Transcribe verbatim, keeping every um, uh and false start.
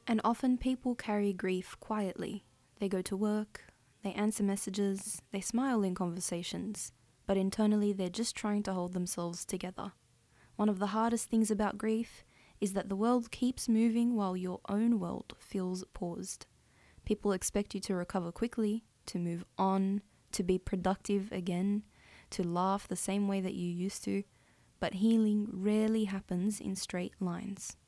And often people carry grief quietly. They go to work, they answer messages, they smile in conversations, but internally they're just trying to hold themselves together. One of the hardest things about grief is that the world keeps moving while your own world feels paused. People expect you to recover quickly, to move on, to be productive again, to laugh the same way that you used to, but healing rarely happens in straight lines.